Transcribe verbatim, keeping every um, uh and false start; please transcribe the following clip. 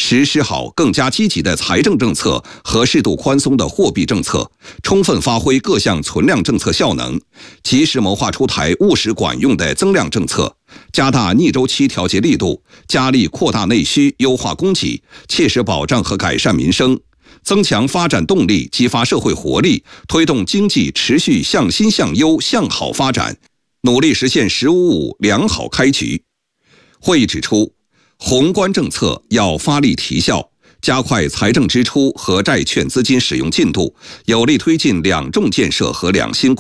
实施好更加积极的财政政策和适度宽松的货币政策，充分发挥各项存量政策效能，及时谋划出台务实管用的增量政策，加大逆周期调节力度，加力扩大内需，优化供给，切实保障和改善民生，增强发展动力，激发社会活力，推动经济持续向新向优向好发展，努力实现“十五五”良好开局。会议指出，宏观政策要发力提效，加快财政支出和债券资金使用进度，有力推进两重建设和两新